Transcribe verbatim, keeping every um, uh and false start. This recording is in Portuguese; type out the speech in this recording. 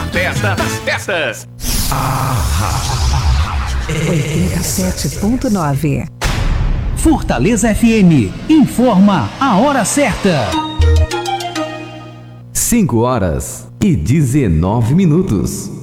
festa das festas. oitenta e sete ponto nove. Fortaleza F M informa a hora certa. cinco horas e dezenove minutos.